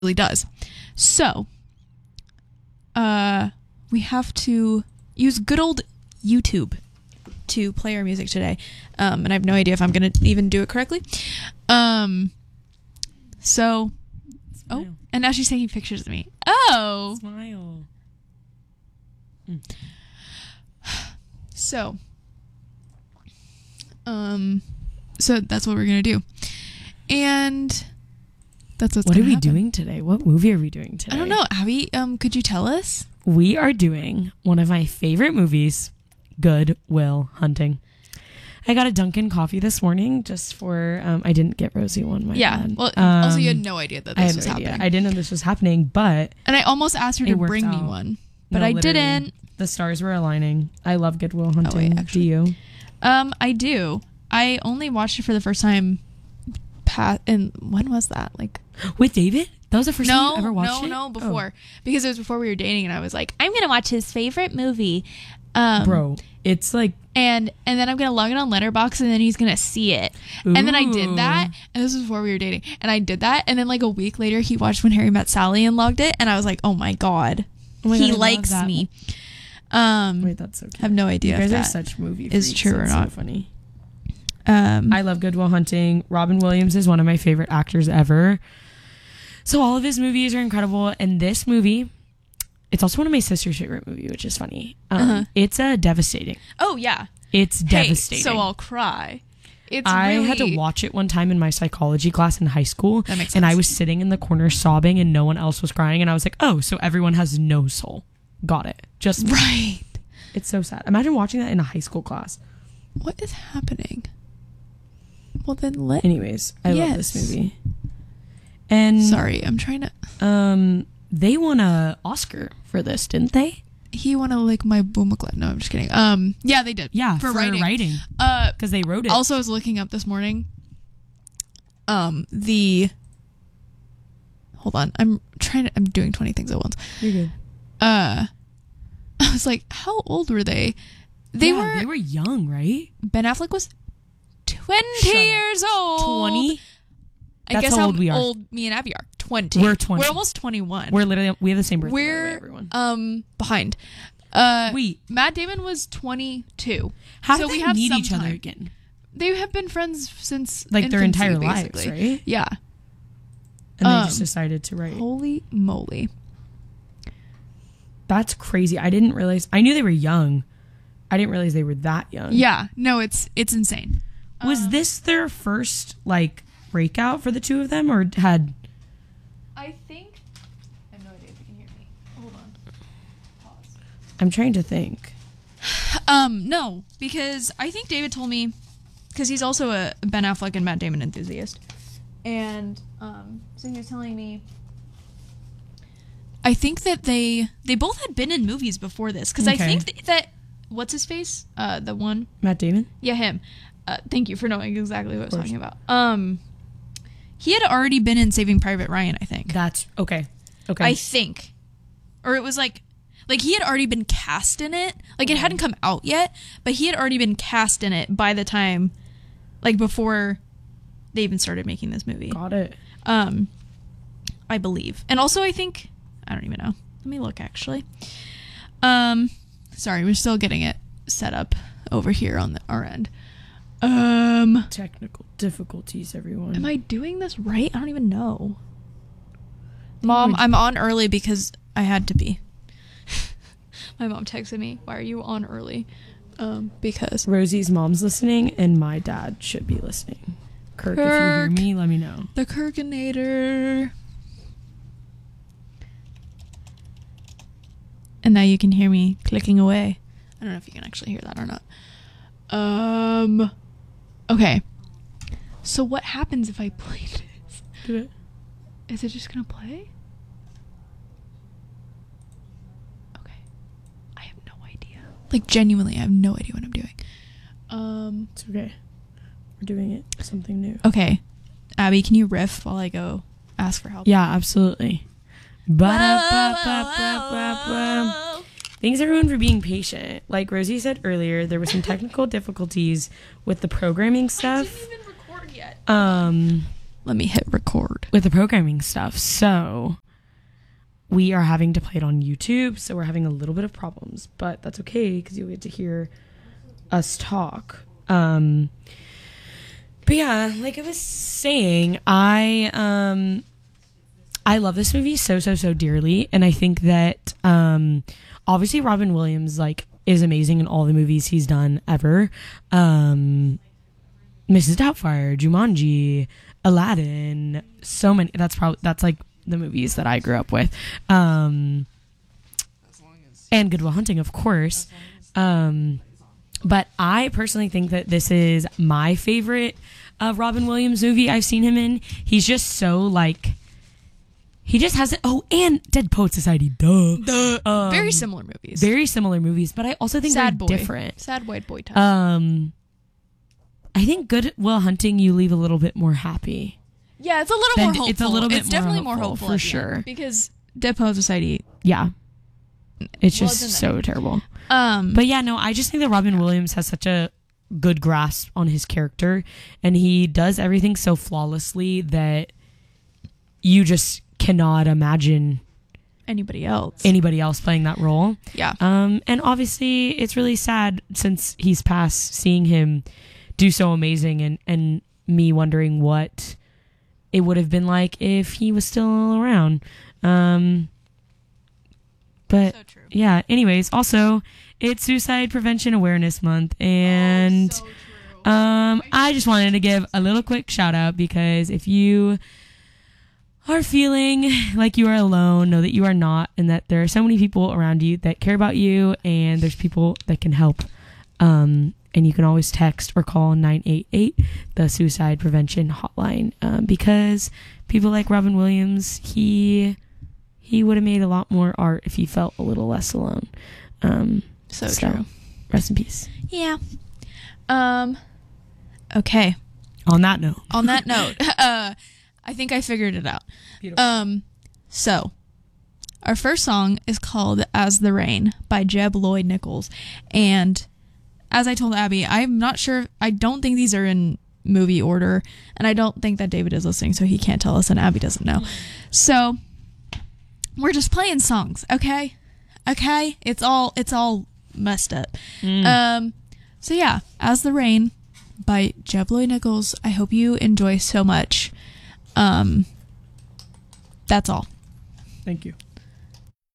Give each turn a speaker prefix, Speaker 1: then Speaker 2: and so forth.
Speaker 1: really does. So, we have to use good old YouTube to play our music today. And I have no idea if I'm going to even do it correctly. So, oh, and now she's taking pictures of me. Oh.
Speaker 2: Smile.
Speaker 1: So that's what we're going to do. And that's what's
Speaker 2: What are
Speaker 1: gonna
Speaker 2: we
Speaker 1: happen.
Speaker 2: doing today? What movie are we doing today?
Speaker 1: I don't know. Abby, could you tell us?
Speaker 2: We are doing one of my favorite movies, Good Will Hunting. I got a Dunkin' coffee this morning just for, I didn't get Rosie one. My bad.
Speaker 1: Well, also you had no idea that this was
Speaker 2: idea.
Speaker 1: happening.
Speaker 2: I didn't know this was happening, but
Speaker 1: And I almost asked her
Speaker 2: it
Speaker 1: to
Speaker 2: worked
Speaker 1: bring me
Speaker 2: out.
Speaker 1: one, but
Speaker 2: No,
Speaker 1: I
Speaker 2: literally,
Speaker 1: didn't.
Speaker 2: The stars were aligning. I love Good Will Hunting.
Speaker 1: actually.
Speaker 2: Do you?
Speaker 1: I do. I only watched it for the first time and when was that? Like
Speaker 2: With David? That was the first time you ever watched it?
Speaker 1: No, before. Because it was before we were dating and I was like, I'm going to watch his favorite movie.
Speaker 2: Bro, it's like...
Speaker 1: And then I'm going to log it on Letterboxd and then he's going to see it.
Speaker 2: Ooh.
Speaker 1: And then I did that. And this was before we were dating. And I did that. And then like a week later, he watched When Harry Met Sally and logged it. And I was like, oh my God.
Speaker 2: Oh my
Speaker 1: He
Speaker 2: God, I love
Speaker 1: likes
Speaker 2: that.
Speaker 1: me.
Speaker 2: Wait, that's so cute.
Speaker 1: I have no idea
Speaker 2: You
Speaker 1: if
Speaker 2: guys are
Speaker 1: that
Speaker 2: such movie
Speaker 1: is
Speaker 2: freaks.
Speaker 1: true or
Speaker 2: That's
Speaker 1: not.
Speaker 2: So funny.
Speaker 1: I
Speaker 2: I love Good Will Hunting. Robin Williams is one of my favorite actors ever. So all of his movies are incredible. And this movie, it's also one of my sister's favorite movie, which is funny. It's devastating.
Speaker 1: Oh, yeah.
Speaker 2: It's devastating.
Speaker 1: So I'll cry.
Speaker 2: I had to watch it one time in my psychology class in high school.
Speaker 1: That makes
Speaker 2: And I
Speaker 1: sense.
Speaker 2: was sitting in the corner sobbing and no one else was crying. And I was like, oh, so everyone has no soul. Got it. Just me.
Speaker 1: Right.
Speaker 2: It's so sad. Imagine watching that in a high school class.
Speaker 1: What is happening? Well, then
Speaker 2: Anyways, I love
Speaker 1: Yes.
Speaker 2: this movie. And
Speaker 1: Sorry, I'm trying to...
Speaker 2: they won a Oscar for this, didn't they?
Speaker 1: He want to lick my boomaclet. No, I'm just kidding. Yeah, they did.
Speaker 2: Yeah,
Speaker 1: for writing.
Speaker 2: Because they wrote it.
Speaker 1: Also, I was looking up this morning. Hold on. I'm doing 20 things at once.
Speaker 2: You're good.
Speaker 1: I was like, how old were they? They were
Speaker 2: young, right?
Speaker 1: Ben Affleck was 20
Speaker 2: Shut up.
Speaker 1: years old.
Speaker 2: 20?
Speaker 1: I
Speaker 2: That's
Speaker 1: guess
Speaker 2: how old we are.
Speaker 1: old me and Abby are. 20.
Speaker 2: We're 20.
Speaker 1: We're almost 21.
Speaker 2: We have the same birthday. by the way,
Speaker 1: We're
Speaker 2: everyone.
Speaker 1: behind.
Speaker 2: Wait,
Speaker 1: Matt Damon was 22.
Speaker 2: how
Speaker 1: so
Speaker 2: do
Speaker 1: we
Speaker 2: they
Speaker 1: have
Speaker 2: meet
Speaker 1: some
Speaker 2: each other
Speaker 1: time.
Speaker 2: again?
Speaker 1: They have been friends since
Speaker 2: Like their
Speaker 1: infancy,
Speaker 2: entire
Speaker 1: basically.
Speaker 2: lives, right?
Speaker 1: Yeah.
Speaker 2: And they just decided to write.
Speaker 1: Holy moly.
Speaker 2: That's crazy. I didn't realize. I knew they were young. I didn't realize they were that young.
Speaker 1: Yeah. No, it's insane.
Speaker 2: Was this their first like breakout for the two of them, or had?
Speaker 1: I think. I have no idea if you can hear me. Hold on. Pause.
Speaker 2: I'm trying to think.
Speaker 1: No, because I think David told me, because he's also a Ben Affleck and Matt Damon enthusiast, and so he was telling me. I think that they both had been in movies before this, because I
Speaker 2: Okay.
Speaker 1: think that what's his face, the one,
Speaker 2: Matt Damon.
Speaker 1: yeah, him. Thank you for knowing exactly what I was talking about. He had already been in Saving Private Ryan, I think.
Speaker 2: That's okay. Okay.
Speaker 1: I think, or it was like he had already been cast in it. Like it hadn't come out yet, but he had already been cast in it by the time, like before they even started making this movie.
Speaker 2: Got it.
Speaker 1: I believe, and also I think I don't even know. Let me look actually. Sorry, we're still getting it set up over here on our end.
Speaker 2: Technical difficulties, everyone.
Speaker 1: Am I doing this right? I don't even know. Mom, I'm on early because I had to be. My mom texted me, "Why are you on early?" Because
Speaker 2: Rosie's mom's listening, and my dad should be listening. Kirk, if you hear
Speaker 1: Kirk.
Speaker 2: me, let me know.
Speaker 1: the Kirkinator. And now you can hear me clicking away. I don't know if you can actually hear that or not. Okay. So what happens if I play this?
Speaker 2: Do it.
Speaker 1: Is it just gonna play? Okay. I have no idea. Like genuinely, I have no idea what I'm doing.
Speaker 2: It's okay. We're doing it. Something new.
Speaker 1: Okay. Abby, can you riff while I go ask for help?
Speaker 2: Yeah, absolutely. Thanks everyone for being patient. Like Rosie said earlier, there were some technical difficulties with the programming stuff.
Speaker 1: Even record yet. Let me hit record.
Speaker 2: With the programming stuff. So we are having to play it on YouTube, so we're having a little bit of problems, but that's okay because you'll get to hear us talk. But yeah, like I was saying, I love this movie so dearly, and I think that obviously Robin Williams like is amazing in all the movies he's done ever. Mrs. Doubtfire, Jumanji, Aladdin, so many. That's like the movies that I grew up with. And Good Will Hunting, of course. But I personally think that this is my favorite Robin Williams movie I've seen him in. He's just so like, he just has it. Oh, and Dead Poet Society, duh.
Speaker 1: Very similar movies.
Speaker 2: Very similar movies, but I also think
Speaker 1: Sad
Speaker 2: they're
Speaker 1: boy.
Speaker 2: different.
Speaker 1: Sad white boy time.
Speaker 2: I think Good Will Hunting, you leave a little bit more happy.
Speaker 1: Yeah, it's a little more hopeful.
Speaker 2: It's a little bit
Speaker 1: definitely
Speaker 2: more
Speaker 1: more
Speaker 2: hopeful,
Speaker 1: hopeful
Speaker 2: for
Speaker 1: at the
Speaker 2: sure.
Speaker 1: end, because Dead Poet Society.
Speaker 2: Yeah. It's just
Speaker 1: wasn't
Speaker 2: so
Speaker 1: there.
Speaker 2: terrible. But yeah, no, I just think that Robin Williams has such a good grasp on his character, and he does everything so flawlessly that you just cannot imagine
Speaker 1: anybody else
Speaker 2: playing that role.
Speaker 1: Yeah.
Speaker 2: And obviously it's really sad since he's passed, seeing him do so amazing, and me wondering what it would have been like if he was still around. But
Speaker 1: So true.
Speaker 2: yeah, anyways, also it's Suicide Prevention Awareness Month, and
Speaker 1: so true.
Speaker 2: I just wanted to give a little quick shout out, because if you are feeling like you are alone, know that you are not, and that there are so many people around you that care about you, and there's people that can help. And you can always text or call 988, the suicide prevention hotline, because people like Robin Williams, he would have made a lot more art if he felt a little less alone.
Speaker 1: So true.
Speaker 2: Rest in peace.
Speaker 1: Yeah. Okay.
Speaker 2: On that note.
Speaker 1: I think I figured it out.
Speaker 2: Beautiful.
Speaker 1: So our first song is called As the Rain by Jeb Lloyd Nichols. And as I told Abby, I'm not sure. I don't think these are in movie order. And I don't think that David is listening, so he can't tell us, and Abby doesn't know. So we're just playing songs, okay? Okay? It's all messed up. So yeah, As the Rain by Jeb Lloyd Nichols. I hope you enjoy so much. That's all.
Speaker 2: Thank you.